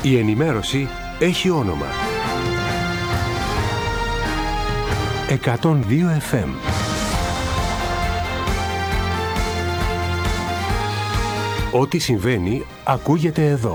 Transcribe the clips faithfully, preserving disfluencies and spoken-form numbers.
Η ενημέρωση έχει όνομα. εκατόν δύο εφ εμ. Ό,τι συμβαίνει ακούγεται εδώ.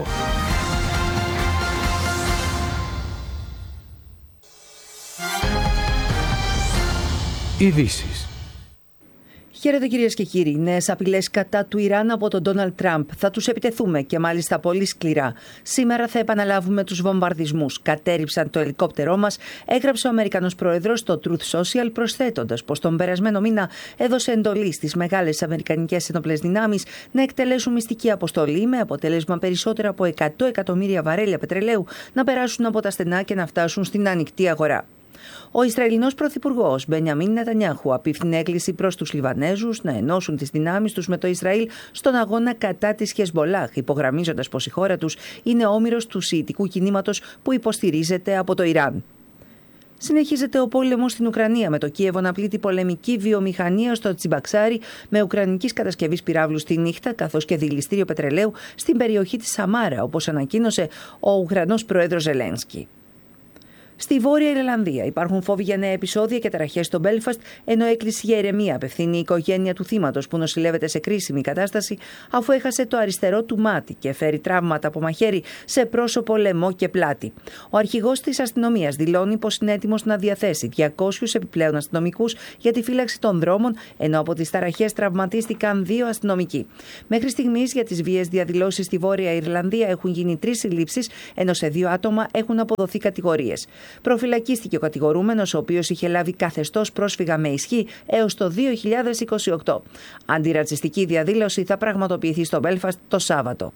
Ειδήσεις. Χαίρετε κυρίες και κύριοι. Νέες απειλές κατά του Ιράν από τον Ντόναλντ Τραμπ. Θα τους επιτεθούμε και μάλιστα πολύ σκληρά. Σήμερα θα επαναλάβουμε τους βομβαρδισμούς. Κατέρριψαν το ελικόπτερό μας, έγραψε ο Αμερικανός Πρόεδρος στο Truth Social, προσθέτοντας πως τον περασμένο μήνα έδωσε εντολή στις μεγάλες αμερικανικές ενόπλες δυνάμεις να εκτελέσουν μυστική αποστολή με αποτέλεσμα περισσότερα από εκατό εκατομμύρια βαρέλια πετρελαίου να περάσουν από τα στενά και να φτάσουν στην ανοιχτή αγορά. Ο Ισραηλινός Πρωθυπουργός Μπενιαμίν Νετανιάχου απίφθινε έκκληση προς τους Λιβανέζους να ενώσουν τις δυνάμεις τους με το Ισραήλ στον αγώνα κατά της Χεσμολάχ, υπογραμμίζοντας πως η χώρα τους είναι όμηρος του σιητικού κινήματος που υποστηρίζεται από το Ιράν. Συνεχίζεται ο πόλεμος στην Ουκρανία, με το Κίεβο να πλήττει πολεμική βιομηχανία στο Τσιμπαξάρι με ουκρανικής κατασκευής πυράβλου στη νύχτα, καθώς και δηληστήριο πετρελαίου στην περιοχή της Σαμάρα, όπως ανακοίνωσε ο Ουκρανός Πρόεδρος Ζελένσκι. Στη Βόρεια Ιρλανδία υπάρχουν φόβοι για νέα επεισόδια και ταραχές στο Μπέλφαστ, ενώ έκκληση για ηρεμία απευθύνει η οικογένεια του θύματος που νοσηλεύεται σε κρίσιμη κατάσταση αφού έχασε το αριστερό του μάτι και φέρει τραύματα από μαχαίρι σε πρόσωπο, λαιμό και πλάτη. Ο αρχηγός της αστυνομίας δηλώνει πως είναι έτοιμος να διαθέσει διακόσιους επιπλέον αστυνομικούς για τη φύλαξη των δρόμων, ενώ από τις ταραχές τραυματίστηκαν δύο αστυνομικοί. Μέχρι στιγμής για τις βίαιες διαδηλώσεις στη Βόρεια Ιρλανδία έχουν γίνει τρεις συλλήψεις, ενώ σε δύο άτομα έχουν αποδοθεί κατηγορίες. Προφυλακίστηκε ο κατηγορούμενος, ο οποίος είχε λάβει καθεστώς πρόσφυγα με ισχύ έως το δύο χιλιάδες είκοσι οκτώ. Αντιρατσιστική διαδήλωση θα πραγματοποιηθεί στο Μπέλφαστ το Σάββατο.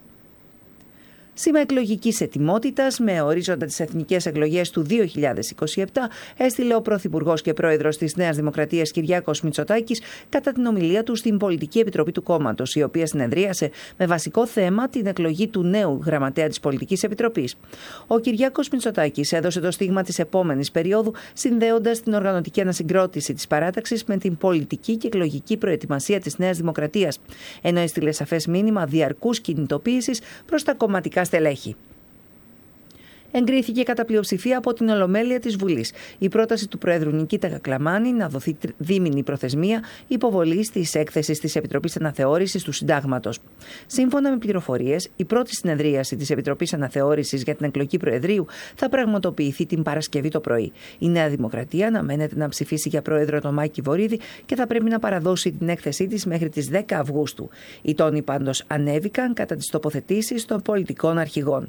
Σήμα εκλογικής ετοιμότητας με ορίζοντα τις εθνικές εκλογές του δύο χιλιάδες είκοσι επτά έστειλε ο Πρωθυπουργός και Πρόεδρος της Νέας Δημοκρατίας Κυριάκος Μητσοτάκης κατά την ομιλία του στην Πολιτική Επιτροπή του κόμματος, η οποία συνεδρίασε με βασικό θέμα την εκλογή του νέου γραμματέα της Πολιτικής Επιτροπής. Ο Κυριάκος Μητσοτάκης έδωσε το στίγμα της επόμενης περίοδου, συνδέοντας την οργανωτική ανασυγκρότηση της παράταξης με την πολιτική και εκλογική προετοιμασία της Νέας Δημοκρατίας, ενώ έστειλε σαφές μήνυμα διαρκούς κινητοποίησης προς τα κομματικά στελέχη. Εγκρίθηκε κατά πλειοψηφία από την Ολομέλεια της Βουλής η πρόταση του Προέδρου Νικήτα Κακλαμάνη να δοθεί δίμηνη προθεσμία υποβολής της έκθεσης της Επιτροπής Αναθεώρησης του Συντάγματος. Σύμφωνα με πληροφορίες, η πρώτη συνεδρίαση της Επιτροπής Αναθεώρησης για την εκλογή Προεδρίου θα πραγματοποιηθεί την Παρασκευή το πρωί. Η Νέα Δημοκρατία αναμένεται να ψηφίσει για Πρόεδρο τον Μάκη Βορίδη και θα πρέπει να παραδώσει την έκθεσή της μέχρι τις δέκα Αυγούστου. Οι τόνοι πάντως ανέβηκαν κατά τις τοποθετήσεις των πολιτικών αρχηγών.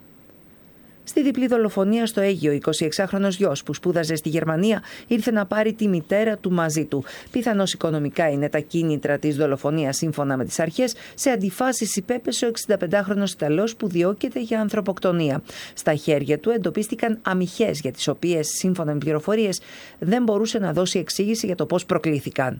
Στη διπλή δολοφονία στο Αίγυο, ο εικοσιεξάχρονος γιος που σπούδαζε στη Γερμανία ήρθε να πάρει τη μητέρα του μαζί του. Πιθανώς οικονομικά είναι τα κίνητρα της δολοφονίας, σύμφωνα με τις αρχές. Σε αντιφάσεις υπέπεσε ο εξηνταπεντάχρονος Ιταλός που διώκεται για ανθρωποκτονία. Στα χέρια του εντοπίστηκαν αμυχές, για τις οποίες, σύμφωνα με πληροφορίες, δεν μπορούσε να δώσει εξήγηση για το πώς προκλήθηκαν.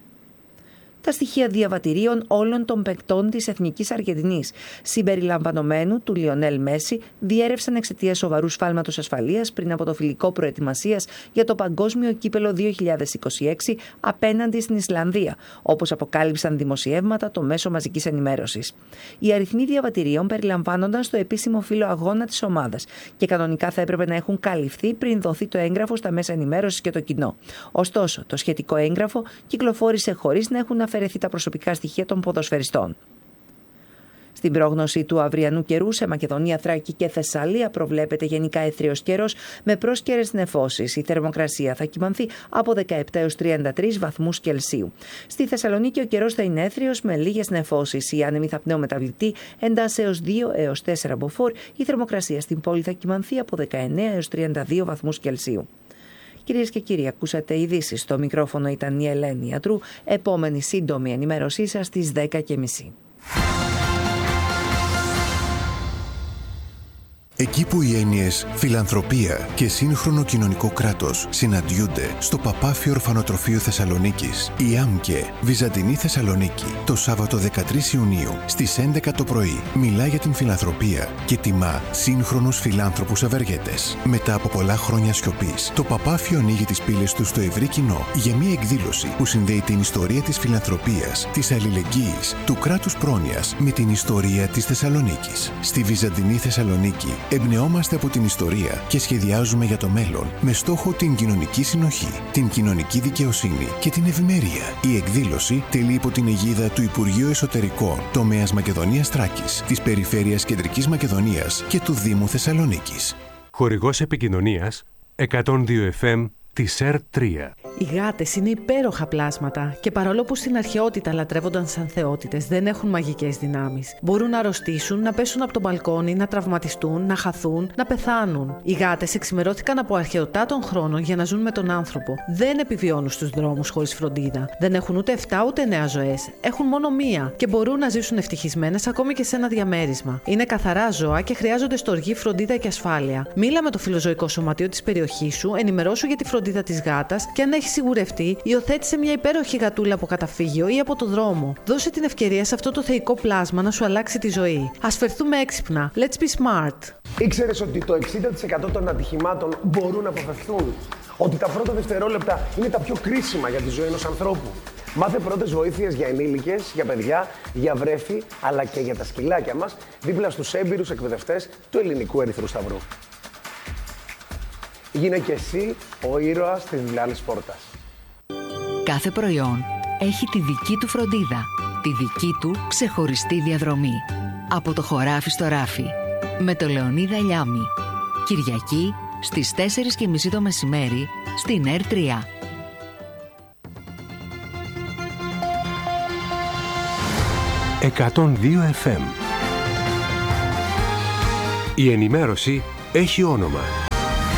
Τα στοιχεία διαβατηρίων όλων των παικτών της Εθνικής Αργεντινής, συμπεριλαμβανομένου του Λιονέλ Μέση, διέρευσαν εξαιτίας σοβαρού σφάλματος ασφαλείας πριν από το φιλικό προετοιμασίας για το Παγκόσμιο Κύπελλο δύο χιλιάδες είκοσι έξι απέναντι στην Ισλανδία, όπως αποκάλυψαν δημοσιεύματα το μέσο μαζικής ενημέρωσης. Οι αριθμοί διαβατηρίων περιλαμβάνονταν στο επίσημο φύλλο αγώνα της ομάδας και κανονικά θα έπρεπε να έχουν καλυφθεί πριν δοθεί το έγγραφο στα μέσα ενημέρωσης και το κοινό. Ωστόσο, το σχετικό έγγραφο κυκλοφόρησε χωρίς να έχουν αφαιρεθεί τα προσωπικά στοιχεία των ποδοσφαιριστών. Στην πρόγνωση του αυριανού καιρού σε Μακεδονία, Θράκη και Θεσσαλία προβλέπεται γενικά έθριος καιρός με πρόσκαιρες νεφώσεις. Η θερμοκρασία θα κυμανθεί από δεκαεπτά έως τριάντα τρεις βαθμούς Κελσίου. Στη Θεσσαλονίκη ο καιρός θα είναι έθριος με λίγες νεφώσεις. Οι άνεμοι θα πνέουν μεταβλητή εντάσσεως δύο έως τέσσερα μποφόρ. Η θερμοκρασία στην πόλη θα κυμανθεί από δεκαεννέα έως τριάντα δύο βαθμούς Κελσίου. Κυρίες και κύριοι, ακούσατε ειδήσεις. Στο μικρόφωνο ήταν η Ελένη Ιατρού. Επόμενη σύντομη ενημέρωσή σας στις δέκα και μισή. Εκεί που οι έννοιες φιλανθρωπία και σύγχρονο κοινωνικό κράτος συναντιούνται στο Παπάφιο Ορφανοτροφείο Θεσσαλονίκης, η ΆΜΚΕ Βυζαντινή Θεσσαλονίκη, το Σάββατο δεκατρείς Ιουνίου στις έντεκα το πρωί, μιλά για την φιλανθρωπία και τιμά σύγχρονους φιλάνθρωπους ευεργέτες. Μετά από πολλά χρόνια σιωπής, το Παπάφιο ανοίγει τις πύλες του στο ευρύ κοινό για μια εκδήλωση που συνδέει την ιστορία της φιλανθρωπίας, της αλληλεγγύης, του κράτους πρόνοιας με την ιστορία της Θεσσαλονίκης. Στη Βυζαντινή Θεσσαλονίκη Εμπνεόμαστε από την ιστορία και σχεδιάζουμε για το μέλλον με στόχο την κοινωνική συνοχή, την κοινωνική δικαιοσύνη και την ευημερία. Η εκδήλωση τελεί υπό την αιγίδα του Υπουργείου Εσωτερικών, τομέας Μακεδονίας Θράκης, της Περιφέρειας Κεντρικής Μακεδονίας και του Δήμου Θεσσαλονίκης. Χορηγός επικοινωνίας εκατόν δύο εφ εμ της ΕΡΤ τρία. Οι γάτες είναι υπέροχα πλάσματα και παρόλο που στην αρχαιότητα λατρεύονταν σαν θεότητες, δεν έχουν μαγικές δυνάμεις. Μπορούν να αρρωστήσουν, να πέσουν από το μπαλκόνι, να τραυματιστούν, να χαθούν, να πεθάνουν. Οι γάτες εξημερώθηκαν από αρχαιοτά των χρόνων για να ζουν με τον άνθρωπο. Δεν επιβιώνουν στους δρόμους χωρίς φροντίδα. Δεν έχουν ούτε εφτά ούτε εννέα ζωές. Έχουν μόνο μία και μπορούν να ζήσουν ευτυχισμένες ακόμη και σε ένα διαμέρισμα. Είναι καθαρά ζώα και χρειάζονται στοργή, φροντίδα και ασφάλεια. Μίλα με το φιλοζωικό σωματείο της περιοχής σου, ενημερώσου για τη φροντίδα της γάτας και αν έχει σιγουρευτεί, υιοθέτησε μια υπέροχη γατούλα από καταφύγιο ή από το δρόμο. Δώσε την ευκαιρία σε αυτό το θεϊκό πλάσμα να σου αλλάξει τη ζωή. Ας φερθούμε έξυπνα. Let's be smart. Ήξερες ότι το εξήντα τοις εκατό των ατυχημάτων μπορούν να αποφευθούν? Ότι τα πρώτα δευτερόλεπτα είναι τα πιο κρίσιμα για τη ζωή ενός ανθρώπου? Μάθε πρώτες βοήθειες για ενήλικες, για παιδιά, για βρέφη, αλλά και για τα σκυλάκια μας, δίπλα στους έμπειρους εκπαιδευτές του Ελληνικού Ερυθρού Σταυρού. Γίνε και εσύ ο ήρωας της διπλάνης πόρτας. Κάθε προϊόν έχει τη δική του φροντίδα, τη δική του ξεχωριστή διαδρομή. Από το χωράφι στο ράφι, με το Λεωνίδα Λιάμη. Κυριακή στις τέσσερις και μισή το μεσημέρι στην ΕΡΤ τρία. εκατόν δύο εφ εμ. Η ενημέρωση έχει όνομα.